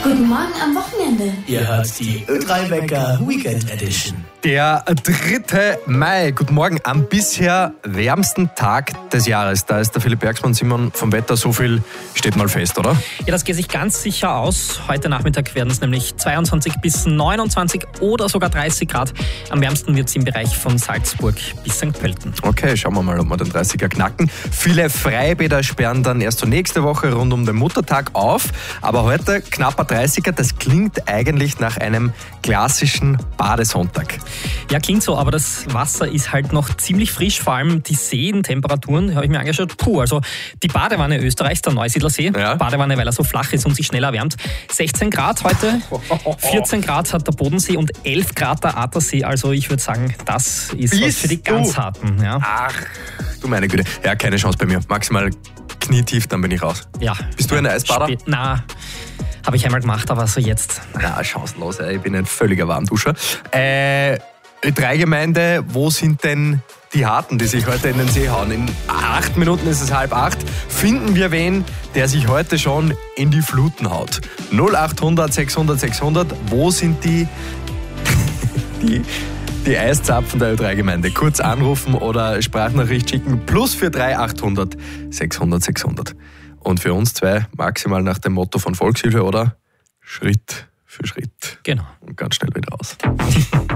Guten Morgen am Wochenende. Ihr hört die Ö3-Wecker Weekend Edition. Der 3. Mai, guten Morgen, am bisher wärmsten Tag des Jahres. Da ist der Philipp Bergsmann, Simon, vom Wetter, so viel steht mal fest, oder? Ja, das geht sich ganz sicher aus. Heute Nachmittag werden es nämlich 22 bis 29 oder sogar 30 Grad. Am wärmsten wird es im Bereich von Salzburg bis St. Pölten. Okay, schauen wir mal, ob wir den 30er knacken. Viele Freibäder sperren dann erst so nächste Woche rund um den Muttertag auf. Aber heute knapper 30er, das klingt eigentlich nach einem klassischen Badesonntag. Ja, klingt so, aber das Wasser ist halt noch ziemlich frisch. Vor allem die Seentemperaturen, habe ich mir angeschaut. Also die Badewanne Österreichs, der Neusiedler See. Ja. Badewanne, weil er so flach ist und sich schnell erwärmt. 16 Grad heute, 14 Grad hat der Bodensee und 11 Grad der Attersee. Also ich würde sagen, das ist was für die ganz Harten. Ja. Ach, du meine Güte. Ja, keine Chance bei mir. Maximal knietief, dann bin ich raus. Ja. Bist du ein Eisbader? Na, habe ich einmal gemacht, aber so jetzt. Ja, chancenlos. Ich bin ein völliger Warmduscher. Ö3-Gemeinde, wo sind denn die Harten, die sich heute in den See hauen? In 8 Minuten ist es 7:30. Finden wir wen, der sich heute schon in die Fluten haut? 0800 600 600. Wo sind die Eiszapfen der Ö3-Gemeinde? Kurz anrufen oder Sprachnachricht schicken. Plus für 800 600 600. Und für uns zwei maximal nach dem Motto von Volkshilfe, oder? Schritt für Schritt. Genau. Und ganz schnell wieder raus.